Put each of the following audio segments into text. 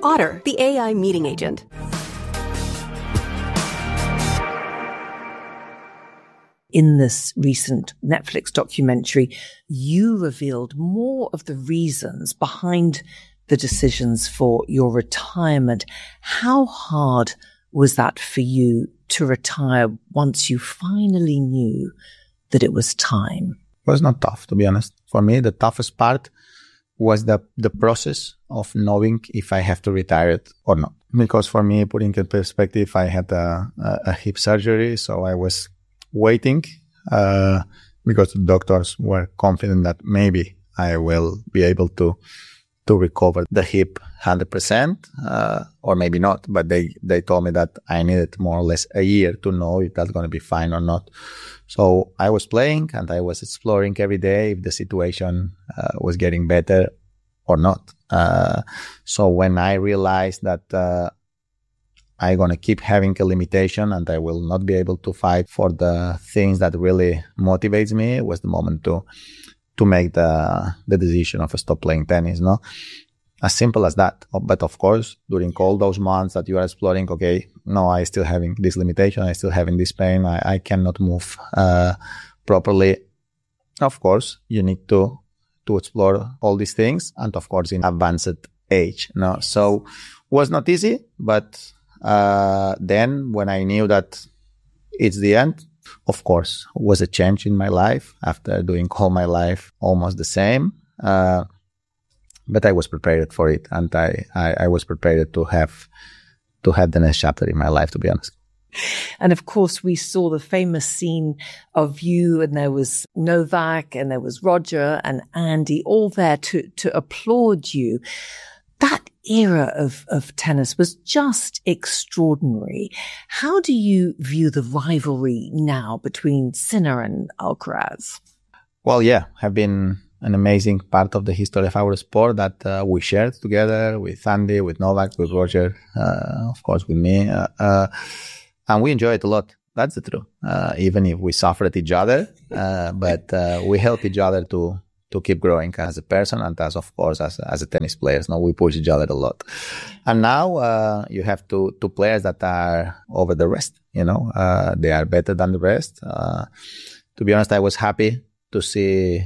Otter, the AI meeting agent. In this recent Netflix documentary, you revealed more of the reasons behind the decisions for your retirement. How hard was that for you to retire once you finally knew that it was time? It was not tough, to be honest. For me, the toughest part was the process of knowing if I have to retire it or not. Because for me, putting in perspective, I had a hip surgery, so I was waiting because the doctors were confident that maybe I will be able to recover the hip 100%, or maybe not. But they told me that I needed more or less a year to know if that's going to be fine or not. So I was playing and I was exploring every day if the situation was getting better or not. So when I realized that I'm going to keep having a limitation and I will not be able to fight for the things that really motivates me, it was the moment to make the decision of stop playing tennis, no? As simple as that. But of course, during all those months that you are exploring, okay, no, I still having this limitation, I still having this pain, I cannot move properly. Of course, you need to explore all these things, and of course in advanced age, no? So it was not easy, but then when I knew that it's the end, of course, was a change in my life after doing all my life almost the same. But I was prepared for it, and I was prepared to have the next chapter in my life, to be honest. And of course, we saw the famous scene of you, and there was Novak, and there was Roger and Andy, all there to applaud you. That era of tennis was just extraordinary. How do you view the rivalry now between Sinner and Alcaraz? Well, yeah, have been an amazing part of the history of our sport that we shared together with Andy, with Novak, with Roger, of course, with me. And we enjoy it a lot. That's the truth. Even if we suffer at each other, but we help each other to keep growing as a person and as, of course, as a tennis player. No, we push each other a lot. And now you have two players that are over the rest, you know. They are better than the rest. To be honest, I was happy to see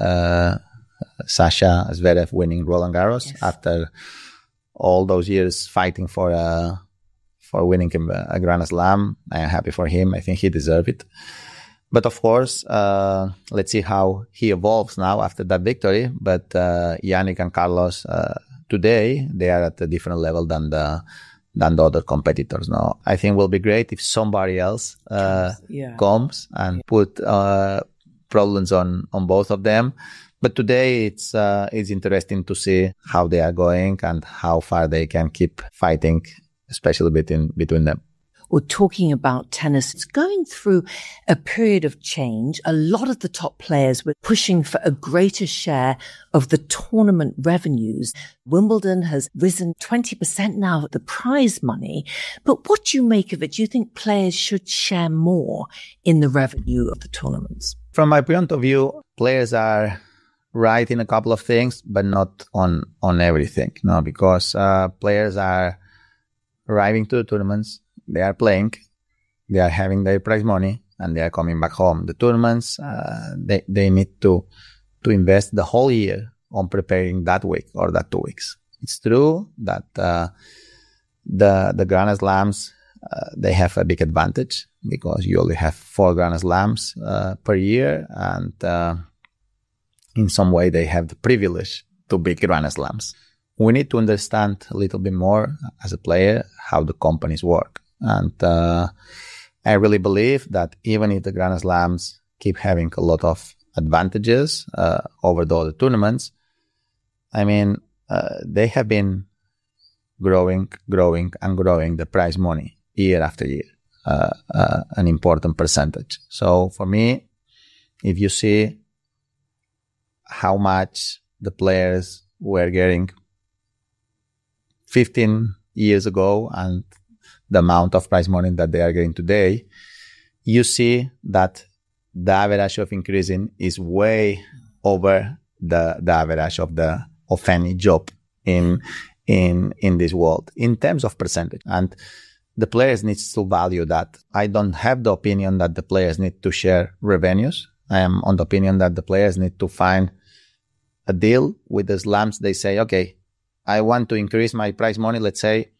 Sasha Zverev winning Roland Garros after all those years fighting for winning a Grand Slam. I am happy for him. I think he deserved it. But of course, let's see how he evolves now after that victory. But Yannick and Carlos today, they are at a different level than the other competitors. Now, I think it will be great if somebody else comes and put problems on both of them. But today it's interesting to see how they are going and how far they can keep fighting, especially between them. Well, talking about tennis, it's going through a period of change. A lot of the top players were pushing for a greater share of the tournament revenues. Wimbledon has risen 20% now of the prize money. But what do you make of it? Do you think players should share more in the revenue of the tournaments? From my point of view, players are right in a couple of things, but not on everything. No, because players are arriving to the tournaments. They are playing, they are having their prize money, and they are coming back home. The tournaments, they need to invest the whole year on preparing that week or that 2 weeks. It's true that the Grand Slams, they have a big advantage because you only have 4 Grand Slams per year, and in some way they have the privilege to be Grand Slams. We need to understand a little bit more as a player how the companies work. And I really believe that even if the Grand Slams keep having a lot of advantages over the other tournaments, I mean, they have been growing the prize money year after year, an important percentage. So for me, if you see how much the players were getting 15 years ago and the amount of prize money that they are getting today, you see that the average of increasing is way over the average of any job in in this world in terms of percentage. And the players need to value that. I don't have the opinion that the players need to share revenues. I am on the opinion that the players need to find a deal with the slams. They say, okay, I want to increase my prize money, let's say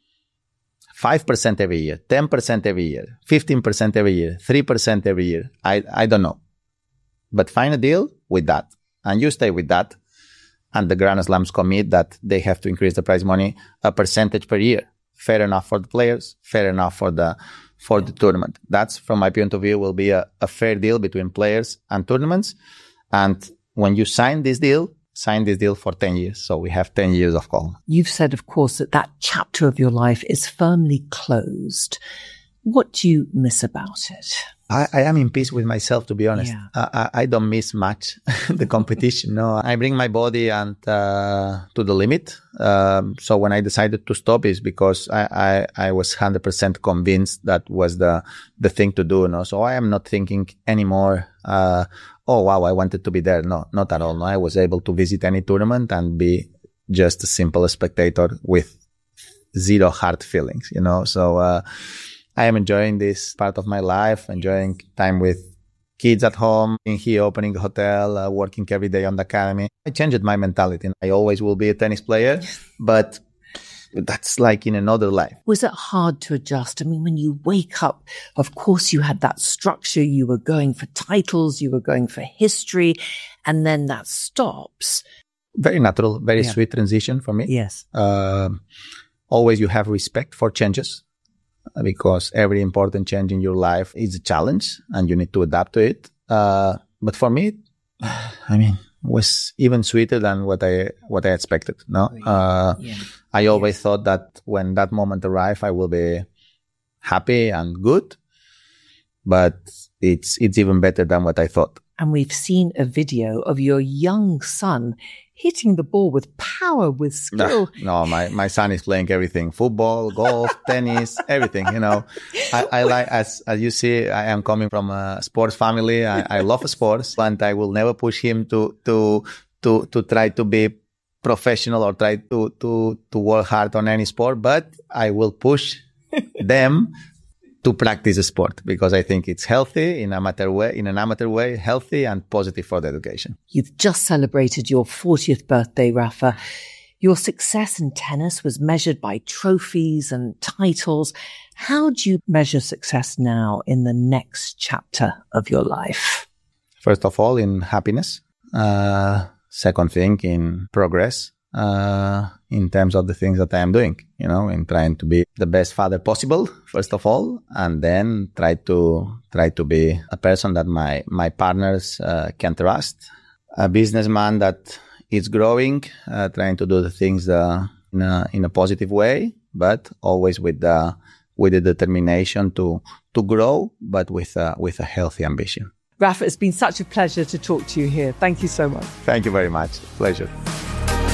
5% every year, 10% every year, 15% every year, 3% every year. I don't know. But find a deal with that and you stay with that. And the Grand Slams commit that they have to increase the prize money a percentage per year. Fair enough for the players, fair enough for the tournament. That's, from my point of view, will be a fair deal between players and tournaments. And when you sign this deal for 10 years. So we have 10 years of call. You've said, of course, that chapter of your life is firmly closed. What do you miss about it? I am in peace with myself, to be honest. Yeah. I don't miss much the competition. No, I bring my body and to the limit. So when I decided to stop is because I was 100% convinced that was the thing to do. No, so I am not thinking anymore. Oh wow, I wanted to be there. No, not at all. No, I was able to visit any tournament and be just a simple spectator with zero hard feelings. So. I am enjoying this part of my life, enjoying time with kids at home, being here, opening a hotel, working every day on the academy. I changed my mentality. I always will be a tennis player, but that's like in another life. Was it hard to adjust? I mean, when you wake up, of course, you had that structure. You were going for titles, you were going for history, and then that stops. Very natural, very sweet transition for me. Yes. Always you have respect for changes. Because every important change in your life is a challenge and you need to adapt to it. But for me, it was even sweeter than what I expected. No, I always thought that when that moment arrived, I will be happy and good. But it's even better than what I thought. And we've seen a video of your young son hitting the ball with power, with skill. No, my son is playing everything. Football, golf, tennis, everything, I like, as you see, I am coming from a sports family. I love sports and I will never push him to try to be professional or try to work hard on any sport, but I will push them to practice a sport because I think it's healthy in an amateur way, healthy and positive for the education. You've just celebrated your 40th birthday, Rafa. Your success in tennis was measured by trophies and titles. How do you measure success now in the next chapter of your life? First of all, in happiness. Second thing, in progress. In terms of the things that I am doing, in trying to be the best father possible, first of all, and then try to be a person that my partners can trust, a businessman that is growing, trying to do the things in a positive way, but always with the determination to grow, but with a healthy ambition. Rafa, it's been such a pleasure to talk to you here. Thank you so much. Thank you very much. Pleasure.